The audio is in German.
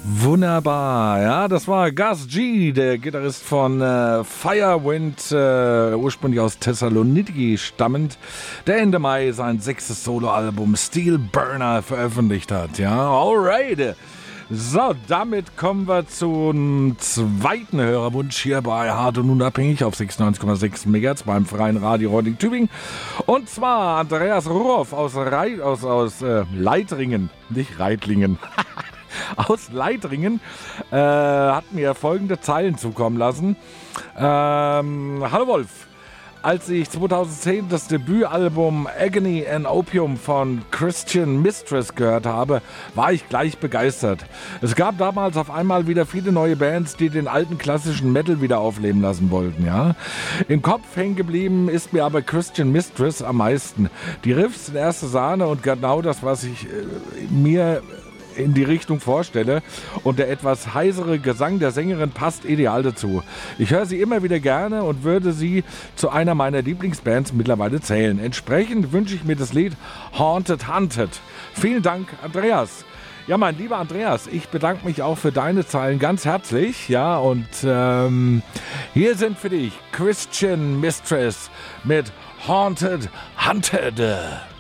Wunderbar, ja, das war Gus G, der Gitarrist von Firewind, ursprünglich aus Thessaloniki stammend, der Ende Mai sein 6. Soloalbum Steel Burner veröffentlicht hat, ja, alright. So, damit kommen wir zum zweiten Hörerwunsch hier bei Hart und Unabhängig auf 96,6 MHz beim Freien Radio Reuting Tübingen. Und zwar Andreas Ruoff aus Leitringen, nicht Reitlingen. Aus Leitringen hat mir folgende Zeilen zukommen lassen. Hallo Wolf, als ich 2010 das Debütalbum Agony and Opium von Christian Mistress gehört habe, war ich gleich begeistert. Es gab damals auf einmal wieder viele neue Bands, die den alten klassischen Metal wieder aufleben lassen wollten. Ja? Im Kopf hängen geblieben ist mir aber Christian Mistress am meisten. Die Riffs sind erste Sahne und genau das, was ich mir in die Richtung vorstelle, und der etwas heisere Gesang der Sängerin passt ideal dazu. Ich höre sie immer wieder gerne und würde sie zu einer meiner Lieblingsbands mittlerweile zählen. Entsprechend wünsche ich mir das Lied Haunted Hunted. Vielen Dank, Andreas. Ja, mein lieber Andreas, ich bedanke mich auch für deine Zeilen ganz herzlich. Ja, und hier sind für dich Christian Mistress mit Haunted Hunted.